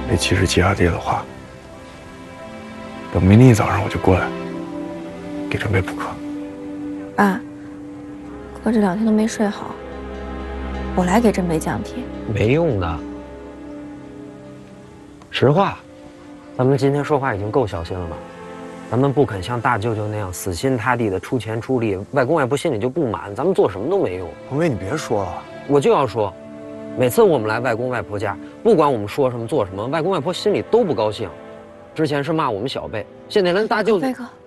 那其实吉亚爹的话。等明天一早上我就过来，给准备补课。 爸，哥这2天都没睡好，我来给振北讲题。 没用的。实话，咱们今天说话已经够小心了吧？咱们不肯像大舅舅那样死心塌地的出钱出力，外公外婆心里就不满，咱们做什么都没用。 鹏飞，你别说了， 我就要说，每次我们来外公外婆家，不管我们说什么做什么，外公外婆心里都不高兴。之前是骂我们小辈，现在连大舅飞哥。